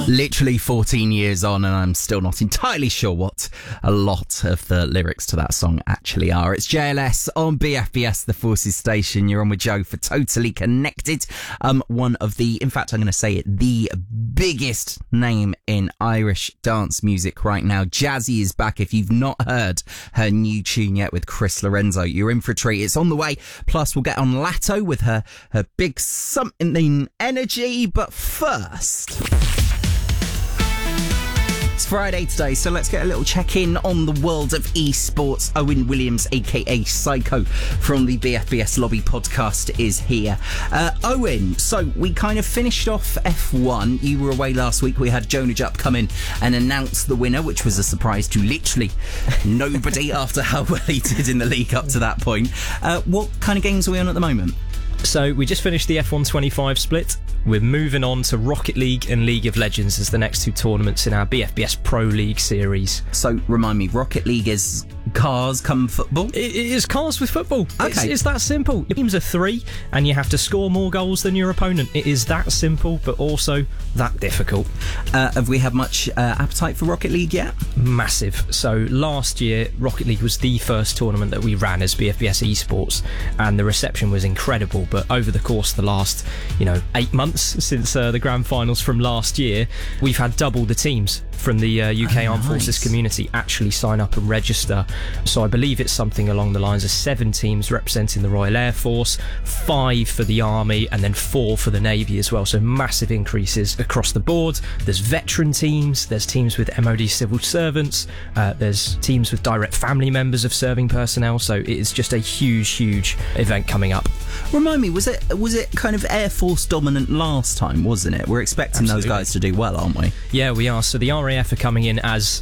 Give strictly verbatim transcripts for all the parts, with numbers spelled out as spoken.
Literally fourteen years on, and I'm still not entirely sure what a lot of the lyrics to that song actually are. It's J L S on B F B S, the Forces Station. You're on with Joe for Totally Connected. Um, one of the, in fact, I'm going to say it, the biggest name in Irish dance music right now. Jazzy is back. If you've not heard her new tune yet with Chris Lorenzo, you're in for a treat. It's on the way. Plus, we'll get on Latto with her, her big something energy. But first, it's Friday today, so let's get a little check-in on the world of esports. Owen Williams, aka Psycho, from the B F B S Lobby podcast is here. Uh, Owen, so we kind of finished off F one. You were away last week. We had Jonah Jupp come in and announce the winner, which was a surprise to literally nobody after how well he did in the league up to that point. Uh, what kind of games are we on at the moment? So we just finished the F one twenty-five split. We're moving on to Rocket League and League of Legends as the next two tournaments in our B F B S Pro League series. So remind me, Rocket League is cars come football? It, it is cars with football. Okay. It's, it's that simple. Your teams are three and you have to score more goals than your opponent. It is that simple, but also that difficult. Uh, have we had much uh, appetite for Rocket League yet? Massive. So last year, Rocket League was the first tournament that we ran as B F B S Esports, and the reception was incredible. But over the course of the last, you know, eight months since uh, the grand finals from last year, we've had double the teams from the uh, U K oh, Armed nice. Forces community actually sign up and register. So I believe it's something along the lines of seven teams representing the Royal Air Force, five for the Army, and then four for the Navy as well. So massive increases across the board. There's veteran teams, there's teams with M O D civil servants, uh, there's teams with direct family members of serving personnel. So it is just a huge, huge event coming up. Remind me, was it was it kind of Air Force dominant last time, wasn't it? We're expecting Absolutely. those guys to do well, aren't we? Yeah, we are. So the R A F are coming in as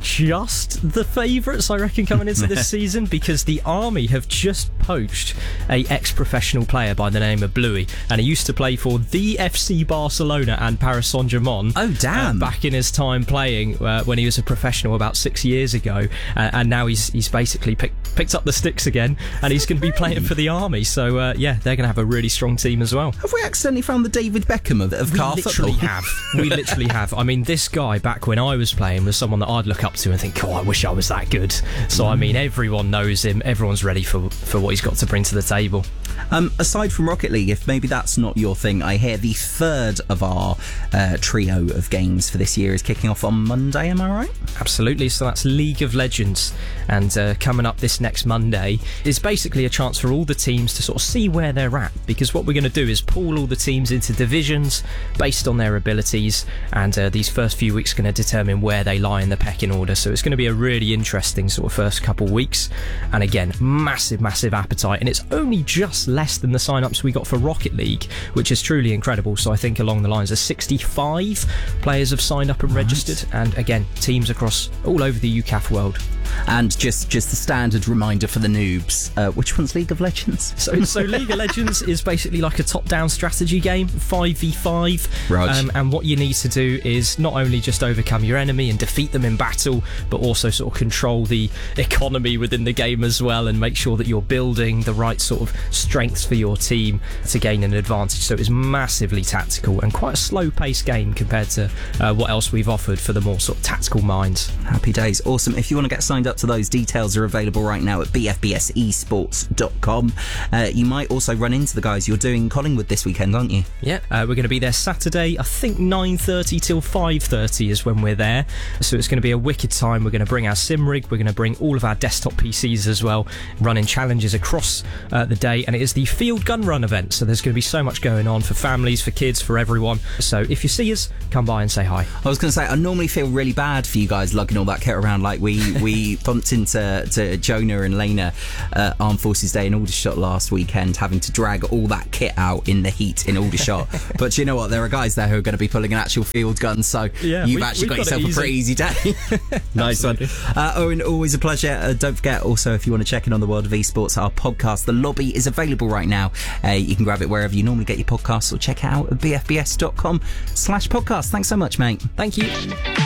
just the favourites, I reckon, coming into this season, because the Army have just poached a ex-professional player by the name of Bluey, and he used to play for the F C Barcelona and Paris Saint-Germain. Oh, damn. Uh, back in his time playing uh, when he was a professional about six years ago, uh, and now he's he's basically pick, picked up the sticks again, and he's going to be playing for the Army. So uh, yeah, they're going to have a really strong team as well. Have we accidentally found the David Beckham of, of We car literally football? have. We literally have. I mean, this guy back when I was playing was someone that I'd look up to and think, oh, I wish I was that good. So I mean, everyone knows him. Everyone's ready for for what he's got to bring to the table. Um, aside from Rocket League, if maybe that's not your thing, I hear the third of our uh, trio of games for this year is kicking off on Monday, am I right? Absolutely. So that's League of Legends, and uh, coming up this next Monday is basically a chance for all the teams to sort of see where they're at, because what we're going to do is pool all the teams into divisions based on their abilities, and uh, these first few weeks are going to determine where they lie in the pecking order. So it's going to be a really interesting sort of first couple weeks, and again, massive massive appetite, and it's only just less than the sign-ups we got for Rocket League, which is truly incredible. So I think along the lines of sixty-five players have signed up and Right. registered, and again, teams across all over the U C A F world. And just just the standard reminder for the noobs, uh, which one's League of Legends? So, so League of Legends is basically like a top-down strategy game, five v five. Right. Um, and what you need to do is not only just overcome your enemy and defeat them in battle, but also sort of control the economy within the game as well, and make sure that you're building the right sort of strengths for your team to gain an advantage. So it's massively tactical and quite a slow-paced game compared to uh, what else we've offered for the more sort of tactical minds. Happy days. Awesome. If you want to get signed up to those, details are available right now at b f b s esports dot com. Uh, you might also run into the guys. You're doing Collingwood this weekend, aren't you? Yeah, uh, we're going to be there Saturday. I think nine thirty till five thirty is when we're there. So it's going to be a wicked time. We're going to bring our sim rig. We're going to bring all of our desktop P Cs as well, running challenges across uh, the day. And it is the Field Gun Run event. So there's going to be so much going on for families, for kids, for everyone. So if you see us, come by and say hi. I was going to say, I normally feel really bad for you guys lugging all that kit around. Like we we bumped into to Jonah and Lena uh, Armed Forces Day in Aldershot last weekend, having to drag all that kit out in the heat in Aldershot. But you know what? There are guys there who are going to be pulling an actual field gun, so Yeah, you've we- actually got we've got yourself it a pretty easy day. Nice one. Uh, Owen, always a pleasure. Uh, don't forget also, if you want to check in on the world of esports, our podcast, The Lobby, is available right now. Uh, you can grab it wherever you normally get your podcasts, or check it out at b f b s dot com slash podcast. Thanks so much, mate. Thank you.